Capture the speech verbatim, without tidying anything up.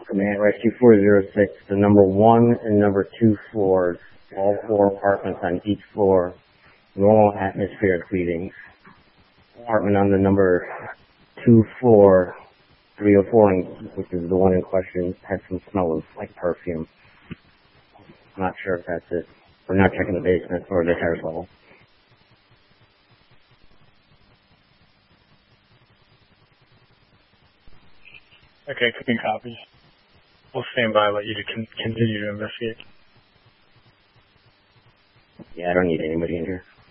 Command Rescue four zero six, the number one and number two floors, all four apartments on each floor, normal atmospheric readings. Apartment on the number two floor, three oh four, which is the one in question, had some smell of like perfume. I'm not sure if that's it. We're not checking the basement or the terrace level. Okay, cooking copy. We'll stand by, let you to con- continue to investigate. Yeah, I don't need anybody in here.